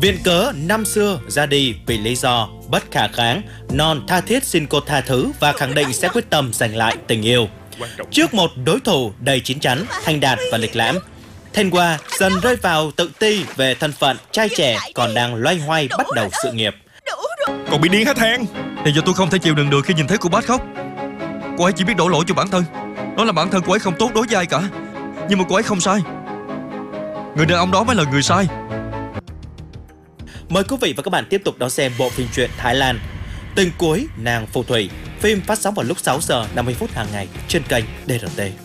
Viện cớ năm xưa ra đi vì lý do bất khả kháng, Non tha thiết xin cô tha thứ và khẳng định sẽ quyết tâm giành lại tình yêu. Trước một đối thủ đầy chín chắn, thành đạt và lịch lãm, Thanh Hoa dần rơi vào tự ti về thân phận trai trẻ còn đang loay hoay bắt đầu sự nghiệp. Còn bị điên hả Than? Thì giờ tôi không thể chịu đựng được khi nhìn thấy cô Bách khóc. Cô ấy chỉ biết đổ lỗi cho bản thân. Đó là bản thân cô ấy không tốt đối với ai cả. Nhưng mà cô ấy không sai. Người đàn ông đó mới là người sai. Mời quý vị và các bạn tiếp tục đón xem bộ phim truyện Thái Lan Tình cuối nàng phù thủy. Phim phát sóng vào lúc 6 giờ 50 phút hàng ngày trên kênh DRT.